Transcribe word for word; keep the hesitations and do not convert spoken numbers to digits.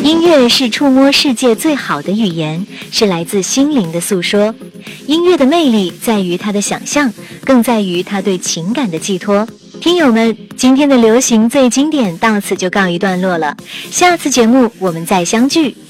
音乐是触摸世界最好的语言，是来自心灵的诉说。音乐的魅力在于它的想象，更在于它对情感的寄托。听友们，今天的流行最经典到此就告一段落了，下次节目我们再相聚。